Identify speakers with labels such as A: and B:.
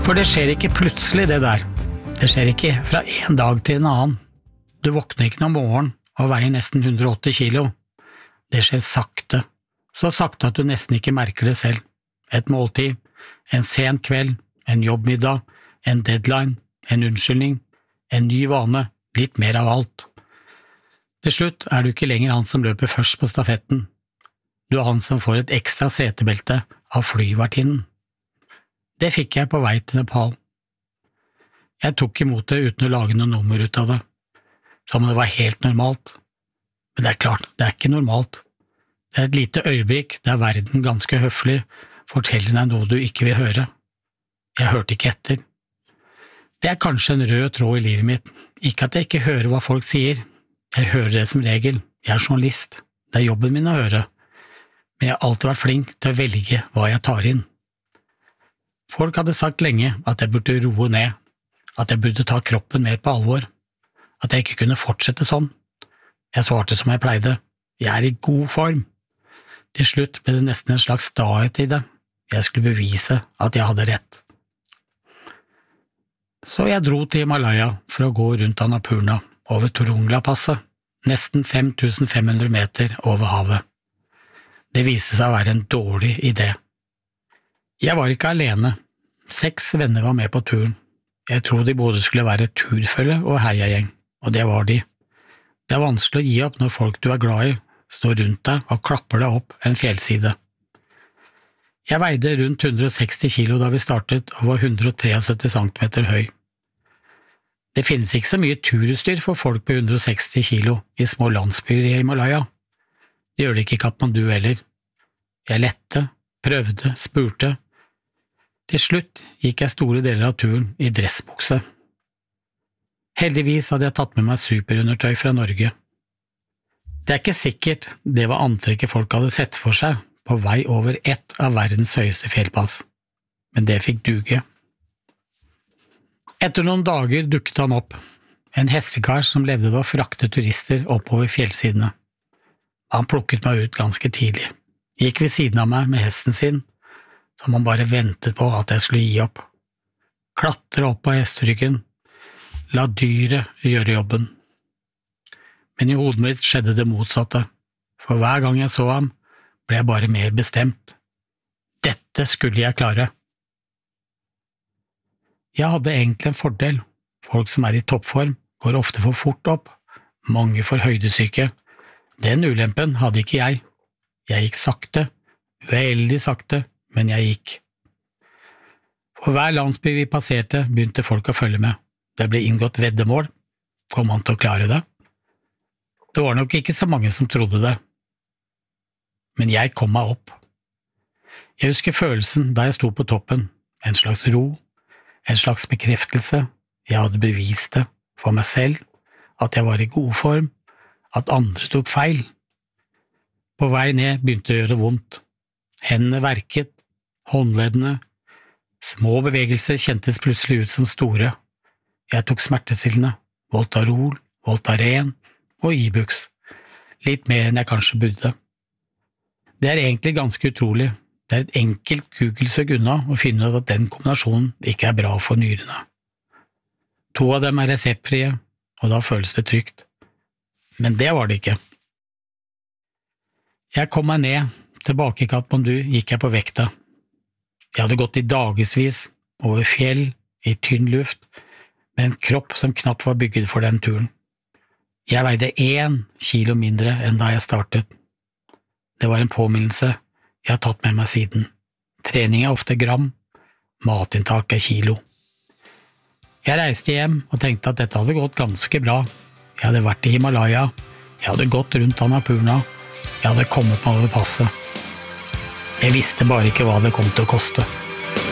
A: For det skjer ikke plutselig det der. Det skjer ikke fra en dag til en annen. Du våkner ikke om morgenen og veier nesten 180 kilo. Det skjer sakte, så sakte at du nesten ikke merker det selv. Et måltid, en sen kveld, en jobbmiddag, en deadline, en unnskyldning, en ny vane, litt mer av alt. Til slutt er du ikke lenger han som løper først på stafetten. Du er han som får et ekstra setebelte av flyvertinnen. Det fikk jeg på vei til Nepal. Jeg tok imot det uten å lage noe nummer ut av det, som om det var helt normalt. Men det er klart, det er ikke normalt. Det er et lite øyeblikk der verden ganske høflig forteller deg noe du ikke vil høre. Jeg hørte ikke etter. Det er kanskje en rød tråd i livet mitt, ikke at jeg ikke hører hva folk sier. Jeg hører det som regel, jeg er journalist, det er jobben min å høre. Men jeg har alltid vært flink til å velge hva jeg tar inn. Folk hadde sagt lenge at jeg burde roe ned, at jeg burde ta kroppen mer på alvor, at jeg ikke kunne fortsette sånn. Jeg svarte som jeg pleide, jeg er i god form. Til slutt ble det nesten en slags stahet i det, jeg skulle bevise at jeg hadde rett. Så jeg dro til Himalaya for å gå rundt Annapurna over Torungla-passet, nesten 5500 meter over havet. Det viste seg å være en dårlig idé. Jeg var ikke alene. 6 venner var med på turen. Jeg tror de både skulle være turfølge og heiagjeng, og det var de. Det er vanskelig å gi opp når folk du er glad i står rundt deg og klapper deg opp en fjellside. Jeg veide rundt 160 kilo da vi startet og var 173 centimeter høy. Det finnes ikke så mye turutstyr for folk på 160 kilo i små landsbyer i Himalaya. Det gjør det ikke i Kathmandu heller. Jeg lette, prøvde, spurte. Til slutt gikk jeg store deler av turen i dressbukse. Heldigvis hadde jeg tatt med meg superundertøy fra Norge. Det er ikke sikkert det var antrekket folk hadde sett for seg på vei over ett av verdens høyeste fjellpass, men det fikk duge. Etter noen dager dukket han opp, en hestekar som levde ved å frakte turister oppover fjellsidene. Han plukket meg ut ganske tidlig, gikk ved siden av meg med hesten sin, som han bare ventet på at jeg skulle gi opp. Klatre opp på hesteryggen, la dyret gjøre jobben. Men i hodet mitt skjedde det motsatte, for hver gang jeg så ham, ble jeg bare mer bestemt. Dette skulle jeg klare. Jeg hadde egentlig en fordel. Folk som er i toppform går ofte for fort opp, mange får høydesyke. Den ulempen hadde ikke jeg. Jeg gikk sakte, veldig sakte, men jeg gikk. For hver landsby vi passerte, begynte folk å følge med. Det ble inngått veddemål. Kom han til å klare det? Det var nok ikke så mange som trodde det. Men jeg kom meg opp. Jeg husker følelsen da jeg sto på toppen, en slags ro, en slags bekreftelse. Jeg hadde bevist det for meg selv, at jeg var i god form, at andre tok feil. På vei ned begynte det å gjøre vondt. Hendene verket, håndleddene, små bevegelser kjentes plutselig ut som store. Jeg tok smertestillende, Voltarol, Voltaren og Ibux, litt mer enn jeg kanskje burde. Det er egentlig ganske utrolig. Det er et enkelt Google-søk unna å finne ut at den kombinasjonen ikke er bra for nyrene. 2 av dem er reseptfrie, og da føles det trygt. Men det var det ikke. Jeg kom meg ned, tilbake i Kathmandu gikk jeg på vekta. Jeg hadde gått i dagevis, over fjell, i tynn luft, med en kropp som knapt var bygget for den turen. Jeg veide 1 kilo mindre enn da jeg startet. Det var en påminnelse jeg har tatt med meg siden. Trening er ofte gram, matinntak er kilo. Jeg reiste hjem og tenkte at dette hadde gått ganske bra. Jeg hadde vært i Himalaya, jeg hadde gått rundt Annapurna, jeg hadde kommet meg over passet. Jeg visste bare ikke hva det kom til å koste.